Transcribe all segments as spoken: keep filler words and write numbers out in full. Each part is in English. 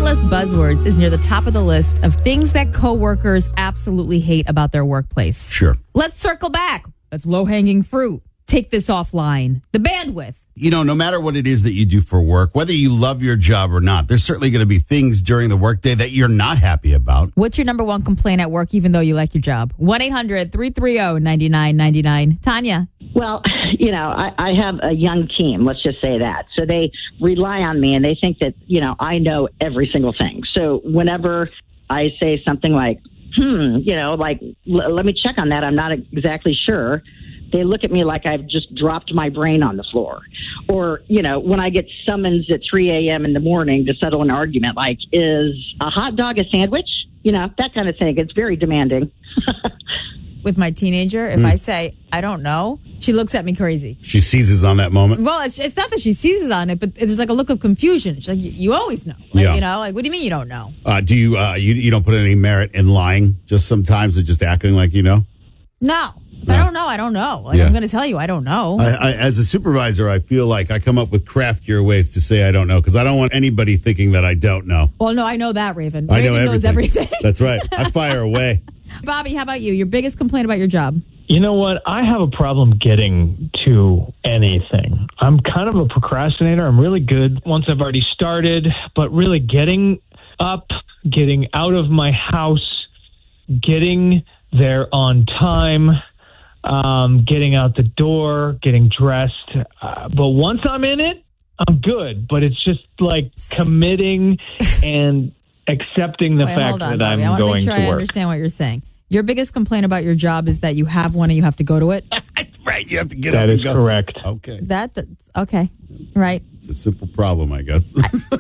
Careless buzzwords is near the top of the list of things that coworkers absolutely hate about their workplace. Sure. Let's circle back. That's low-hanging fruit. Take this offline. The bandwidth. You know, no matter what it is that you do for work, whether you love your job or not, there's certainly going to be things during the workday that you're not happy about. What's your number one complaint at work, even though you like your job? one eight hundred three three zero nine nine nine nine. Tanya. Well, you know, I, I have a young team, let's just say that. So they rely on me and they think that, you know, I know every single thing. So whenever I say something like, hmm, you know, like, l- let me check on that, I'm not exactly sure, they look at me like I've just dropped my brain on the floor. Or, you know, when I get summons at three a.m. in the morning to settle an argument, like, is a hot dog a sandwich? You know, that kind of thing. It's very demanding. With my teenager, if Mm. I say, I don't know, she looks at me crazy. She seizes on that moment. Well, it's, it's not that she seizes on it, but there's like a look of confusion. She's like, you, you always know. Like, Yeah. You know, like, what do you mean you don't know? Uh, do you, uh, you, you don't put any merit in lying just sometimes or just acting like you know? No. If No. I don't know, I don't know. Like, Yeah. I'm going to tell you, I don't know. I, I, as a supervisor, I feel like I come up with craftier ways to say I don't know because I don't want anybody thinking that I don't know. well, no, I know that, Raven. I Raven know knows everything. everything. That's right. I fire away. Bobby, how about you? Your biggest complaint about your job? You know what? I have a problem getting to anything. I'm kind of a procrastinator. I'm really good once I've already started, but really getting up, getting out of my house, getting there on time, um, getting out the door, getting dressed. Uh, but once I'm in it, I'm good. But it's just like committing and accepting the Wait, fact hold on, that Bobby. I I'm want to going make sure to I work. understand what you're saying. Your biggest complaint about your job is that you have one and you have to go to it? Right. You have to get up That and is go. correct. Okay. That, that's, okay. Right. It's a simple problem, I guess.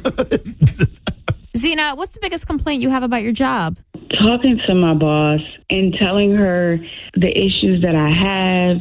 Zena, what's the biggest complaint you have about your job? Talking to my boss and telling her the issues that I have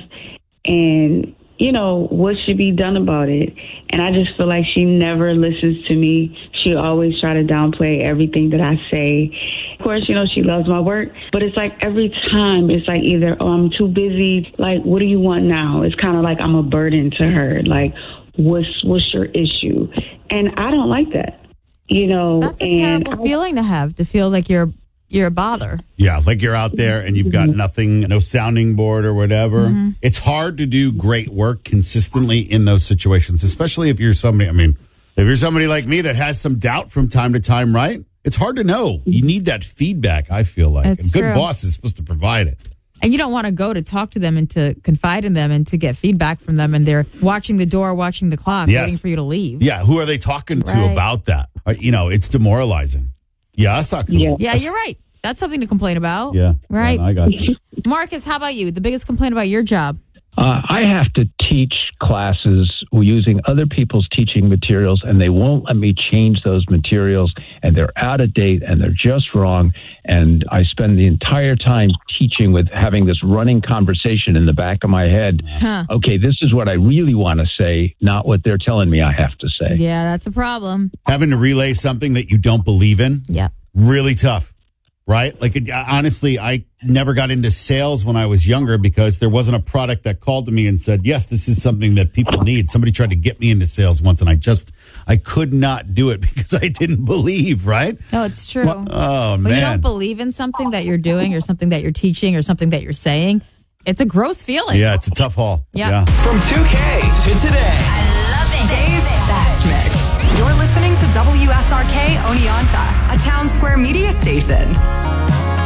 and, you know, what should be done about it. And I just feel like she never listens to me. She always try to downplay everything that I say. Of course, you know, she loves my work, but it's like every time it's like either, oh, I'm too busy. Like, what do you want now? It's kind of like I'm a burden to her. Like, what's, what's your issue? And I don't like that, you know. That's a and terrible I, feeling to have, to feel like you're you're a bother. Yeah, like you're out there and you've got nothing, no sounding board or whatever. Mm-hmm. It's hard to do great work consistently in those situations, especially if you're somebody, I mean, if you're somebody like me that has some doubt from time to time, right? It's hard to know. You need that feedback, I feel like. That's A good true. boss is supposed to provide it. And you don't want to go to talk to them and to confide in them and to get feedback from them, and they're watching the door, watching the clock, Yes. waiting for you to leave. Yeah, who are they talking to Right. about that? Uh, You know, it's demoralizing. Yeah, that's not cool. Yeah. Yeah, you're right. That's something to complain about. Yeah. Right. Yeah, I got you. Marcus, how about you? The biggest complaint about your job? Uh, I have to teach classes using other people's teaching materials, and they won't let me change those materials, and they're out of date, and they're just wrong. And I spend the entire time teaching with having this running conversation in the back of my head. Huh. Okay, this is what I really want to say, not what they're telling me I have to say. Yeah, that's a problem. Having to relay something that you don't believe in, Yep. really tough, right? Like, it, honestly, I never got into sales when I was younger because there wasn't a product that called to me and said, yes, this is something that people need. Somebody tried to get me into sales once, and I just, I could not do it because I didn't believe, right? No, it's true. Oh, When man. you don't believe in something that you're doing or something that you're teaching or something that you're saying, it's a gross feeling. Yeah, it's a tough haul. Yep. Yeah. From two K to today. Today's best mix. You're listening to W S R K Oneonta, a Town Square media station.